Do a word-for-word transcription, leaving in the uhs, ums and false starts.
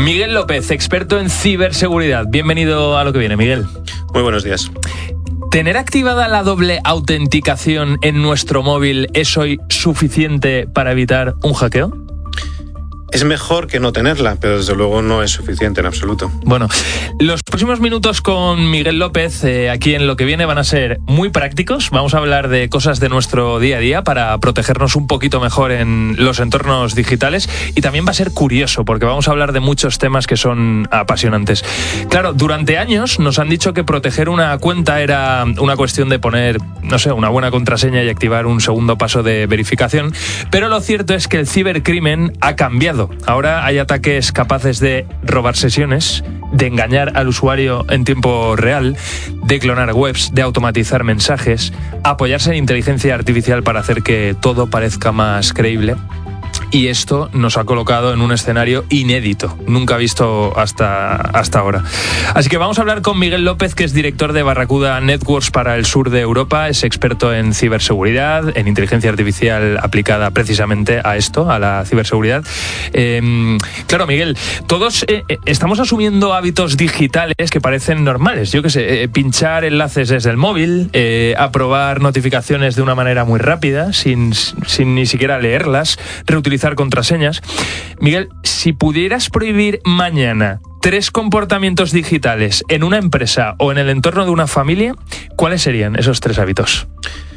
Miguel López, experto en ciberseguridad. Bienvenido a Lo que viene, Miguel. Muy buenos días. ¿Tener activada la doble autenticación en nuestro móvil es hoy suficiente para evitar un hackeo? Es mejor que no tenerla, pero desde luego no es suficiente en absoluto. Bueno, los próximos minutos con Miguel López, eh, aquí en Lo que viene, van a ser muy prácticos. Vamos a hablar de cosas de nuestro día a día para protegernos un poquito mejor en los entornos digitales, y también va a ser curioso porque vamos a hablar de muchos temas que son apasionantes. Claro, durante años nos han dicho que proteger una cuenta era una cuestión de poner, no sé, una buena contraseña y activar un segundo paso de verificación, pero lo cierto es que el cibercrimen ha cambiado. Ahora hay ataques capaces de robar sesiones, de engañar al usuario en tiempo real, de clonar webs, de automatizar mensajes, apoyarse en inteligencia artificial para hacer que todo parezca más creíble. Y esto nos ha colocado en un escenario inédito, nunca visto hasta, hasta ahora. Así que vamos a hablar con Miguel López, que es director de Barracuda Networks para el sur de Europa, es experto en ciberseguridad, en inteligencia artificial aplicada precisamente a esto, a la ciberseguridad. Eh, claro, Miguel, todos eh, estamos asumiendo hábitos digitales que parecen normales. Yo qué sé, eh, pinchar enlaces desde el móvil, eh, aprobar notificaciones de una manera muy rápida, sin, sin ni siquiera leerlas, reutilizar contraseñas. Miguel, si pudieras prohibir mañana tres comportamientos digitales en una empresa o en el entorno de una familia, ¿cuáles serían esos tres hábitos?